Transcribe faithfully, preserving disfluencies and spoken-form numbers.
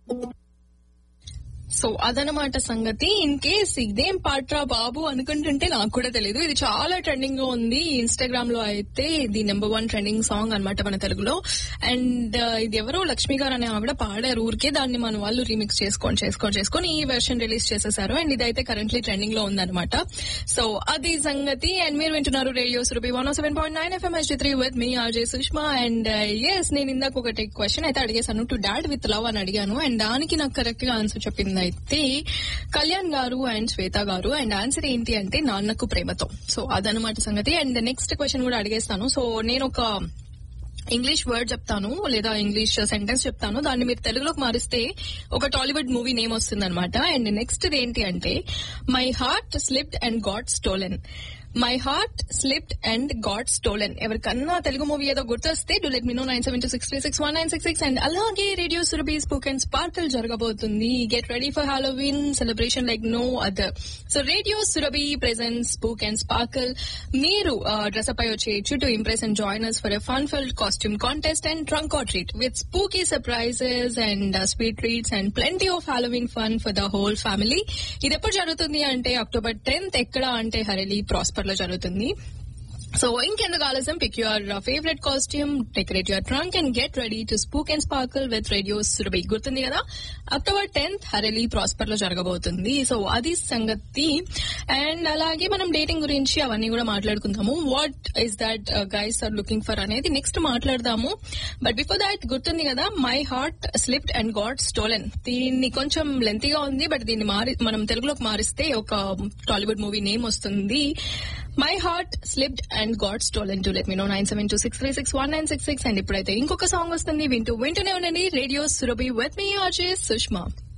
So అదనమాట సంగతి. In case ఇదేం పాట్రా బాబు అనుకుంటుంటే నాకు కూడా తెలియదు. ఇది చాలా ట్రెండింగ్ గా ఉంది ఇన్స్టాగ్రామ్ లో. అయితే ఇది నెంబర్ వన్ ట్రెండింగ్ సాంగ్ అనమాట మన తెలుగులో. అండ్ ఇది ఎవరో లక్ష్మి గారు అనే ఆవిడ పాడారు ఊరికే. దాన్ని మన వాళ్ళు రీమిక్స్ చేసుకొని చేసుకొని చేసుకొని ఈ వెర్షన్ రిలీజ్ చేసేసారు. అండ్ ఇదైతే కరెంట్లీ ట్రెండింగ్ లో ఉందన్నమాట. సో అది సంగతి. అండ్ మీరు వింటున్నారు radio Surabhi one seven point nine FM H three with me RJ Sushma. And yes, నేను ఇందాక ఒకటి క్వశ్చన్ అయితే అడిగేశాను, టు డాడ్ విత్ లవ్ అని అడిగాను. అండ్ దానికి నాకు కరెక్ట్ గా ఆన్సర్ చెప్పింది అయితే కళ్యాణ్ గారు అండ్ శ్వేత గారు. అండ్ ఆన్సర్ ఏంటి అంటే నాన్నకు ప్రేమతో. సో అదనమాట సంగతి. అండ్ నెక్స్ట్ క్వశ్చన్ కూడా అడిగేస్తాను. సో నేను ఒక ఇంగ్లీష్ వర్డ్ చెప్తాను లేదా ఇంగ్లీష్ సెంటెన్స్ చెప్తాను, దాన్ని మీరు తెలుగులోకి మారిస్తే ఒక టాలీవుడ్ మూవీ నేమ్ వస్తుంది అనమాట. అండ్ నెక్స్ట్ ఏంటి అంటే my heart slipped and got stolen. My heart slipped and got stolen. ఎవరికన్నా తెలుగు మూవీ ఏదో గుర్తొస్తే do let me no nine seven two six three six one nine six six. And అలాగే radio Surabhi spook and sparkle జరగబోతుంది. Get ready for Halloween celebration like no other. So radio Surabhi presents spook and sparkle. మీరు dress up అయి వచ్చేయచ్చు to impress and join us for a fun-filled costume contest and trunk or treat with spooky surprises and uh, sweet treats and plenty of Halloween fun for the whole family. ఇది ఎప్పుడు జరుగుతుంది అంటే October tenth. ఎక్కడ అంటే హరేలీ prosper లో జరుగుతుంది. So ఇంకెందుకు ఆలస్యం, pick your favourite costume, decorate your trunk and get ready to spook and sparkle with radio Surabhi. గుర్తుంది కదా, అక్టోబర్ టెన్త్ హరేలీ ప్రాస్పర్ లో జరగబోతుంది. సో అది సంగతి. అండ్ అలాగే మనం డేటింగ్ గురించి అవన్నీ కూడా మాట్లాడుకుందాము. What is that guys are looking for అనేది నెక్స్ట్ మాట్లాడదాము. బట్ బిఫోర్ దాట్ గుర్తుంది కదా, my heart slipped and got stolen. దీన్ని కొంచెం లెంతీగా ఉంది, బట్ దీన్ని మారి మనం తెలుగులోకి మారిస్తే ఒక టాలీవుడ్ మూవీ నేమ్ వస్తుంది. My heart slipped and got stolen. To let me no nine seven two six three six one nine six six. And ఇప్పుడైతే ఇంకొక సాంగ్ వస్తుంది, వింటూ వింటూనే ఉండండి radio Surabhi with me RJ Sushma.